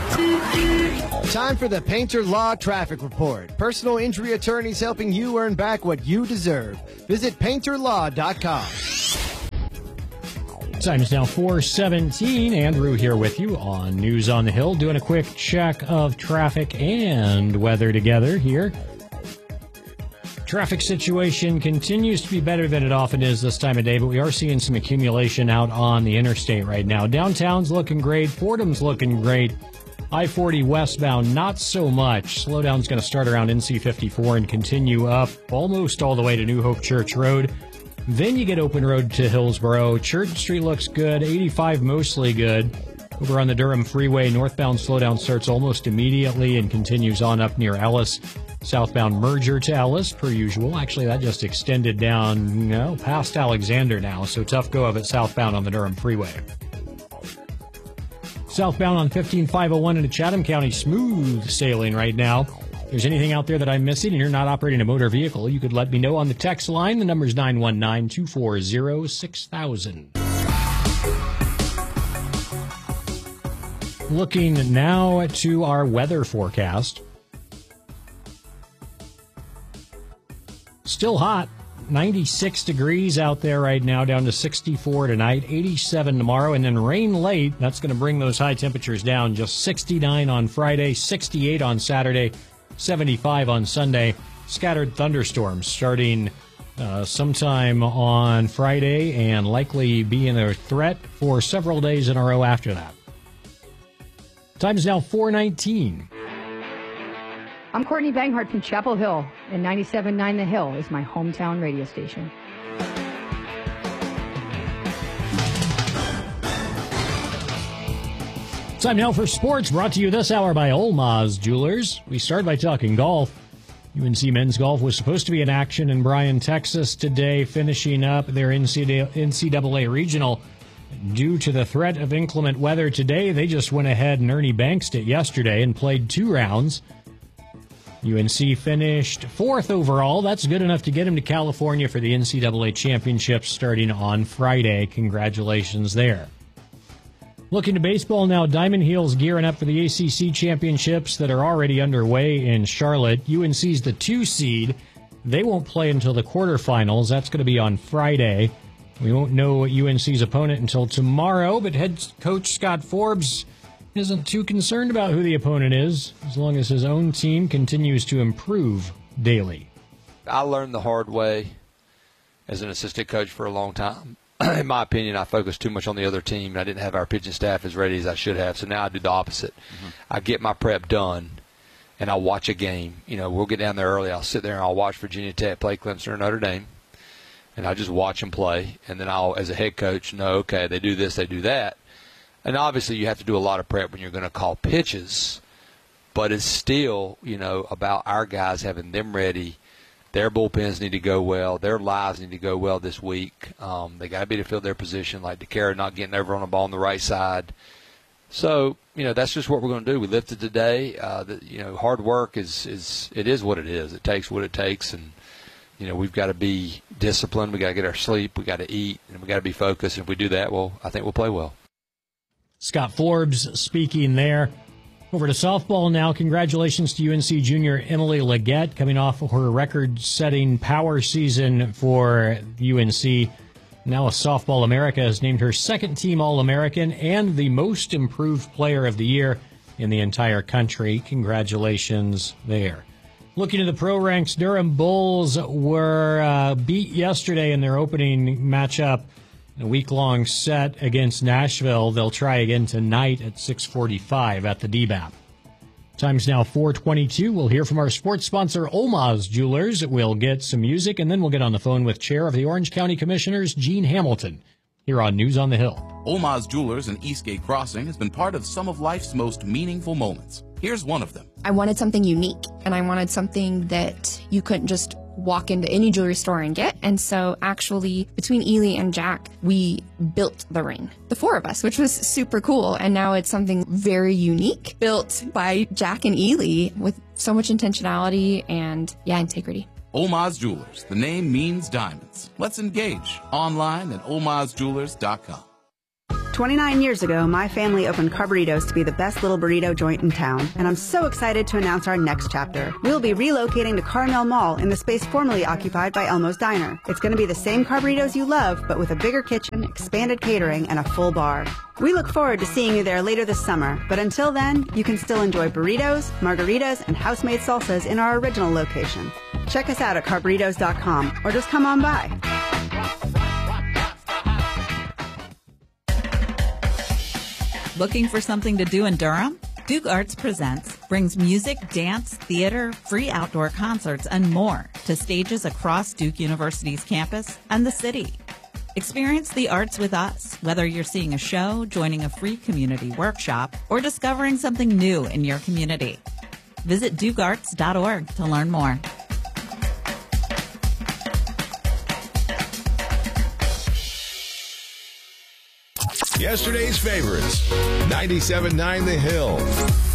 Time for the Painter Law Traffic Report. Personal injury attorneys helping you earn back what you deserve. Visit painterlaw.com. Time is now 4:17. Andrew here with you on News on the Hill, doing a quick check of traffic and weather together here. Traffic situation continues to be better than it often is this time of day, but we are seeing some accumulation out on the interstate right now. Downtown's looking great. Fordham's looking great. I-40 westbound, not so much. Slowdown's going to start around NC-54 and continue up almost all the way to New Hope Church Road. Then you get open road to Hillsborough. Church Street looks good. 85 mostly good. Over on the Durham Freeway, northbound slowdown starts almost immediately and continues on up near Ellis. Southbound merger to Ellis, per usual. Actually, that just extended down, past Alexander now, so tough go of it southbound on the Durham Freeway. Southbound on 15501 into Chatham County, smooth sailing right now. If there's anything out there that I'm missing and you're not operating a motor vehicle, you could let me know on the text line. The number's 919-240-6000. Looking now to our weather forecast. Still hot. 96 degrees out there right now, down to 64 tonight, 87 tomorrow, and then rain late. That's going to bring those high temperatures down. Just 69 on Friday, 68 on Saturday, 75 on Sunday. Scattered thunderstorms starting sometime on Friday and likely being a threat for several days in a row after that. Time is now 4:19. I'm Courtney Banghart from Chapel Hill, and 97.9 The Hill is my hometown radio station. Time now for sports, brought to you this hour by Olmaz Jewelers. We start by talking golf. UNC men's golf was supposed to be in action in Bryan, Texas today, finishing up their NCAA regional. Due to the threat of inclement weather today, they just went ahead and Ernie Banksed it yesterday and played 2 rounds. UNC finished 4th overall. That's good enough to get him to California for the NCAA championships starting on Friday. Congratulations there. Looking to baseball now, Diamond Heels gearing up for the ACC championships that are already underway in Charlotte. UNC's the 2 seed. They won't play until the quarterfinals. That's going to be on Friday. We won't know UNC's opponent until tomorrow, but head coach Scott Forbes isn't too concerned about who the opponent is, as long as his own team continues to improve daily. I learned the hard way as an assistant coach for a long time. In my opinion, I focused too much on the other team, and I didn't have our pitching staff as ready as I should have, so now I do the opposite. I get my prep done, and I'll watch a game. We'll get down there early. I'll sit there and I'll watch Virginia Tech play Clemson or Notre Dame, and I'll just watch them play, and then I'll, as a head coach, know, okay, they do this, they do that. And obviously you have to do a lot of prep when you're going to call pitches, but it's still, about our guys having them ready. Their bullpens need to go well. Their lives need to go well this week. They got to be to fill their position, like DeCara not getting over on the ball on the right side. So, that's just what we're going to do. We lifted today. Hard work is what it is. It takes what it takes, and we've got to be disciplined. We got to get our sleep. We got to eat, and we got to be focused. And if we do that, I think we'll play well. Scott Forbes speaking there. Over to softball now. Congratulations to UNC junior Emily Leggett coming off her record-setting power season for UNC. Now a Softball America has named her second-team All-American and the most improved player of the year in the entire country. Congratulations there. Looking at the pro ranks, Durham Bulls were beat yesterday in their opening matchup. A week-long set against Nashville. They'll try again tonight at 6:45 at the DBAP. Time's now 4:22. We'll hear from our sports sponsor, Olmaz Jewelers. We'll get some music, and then we'll get on the phone with Chair of the Orange County Commissioners, Gene Hamilton, here on News on the Hill. Olmaz Jewelers in Eastgate Crossing has been part of some of life's most meaningful moments. Here's one of them. I wanted something unique, and I wanted something that you couldn't just walk into any jewelry store and get. And so actually, between Ely and Jack, we built the ring, the 4 of us, which was super cool. And now it's something very unique, built by Jack and Ely with so much intentionality and, integrity. Olmaz Jewelers. The name means diamonds. Let's engage online at olmazjewelers.com. 29 years ago, my family opened Carburritos to be the best little burrito joint in town, and I'm so excited to announce our next chapter. We'll be relocating to Carmel Mall in the space formerly occupied by Elmo's Diner. It's going to be the same Carburritos you love, but with a bigger kitchen, expanded catering, and a full bar. We look forward to seeing you there later this summer, but until then, you can still enjoy burritos, margaritas, and house-made salsas in our original location. Check us out at carburritos.com, or just come on by. Looking for something to do in Durham? Duke Arts Presents brings music, dance, theater, free outdoor concerts, and more to stages across Duke University's campus and the city. Experience the arts with us, whether you're seeing a show, joining a free community workshop, or discovering something new in your community. Visit dukearts.org to learn more. Yesterday's favorites, 97.9 The Hill.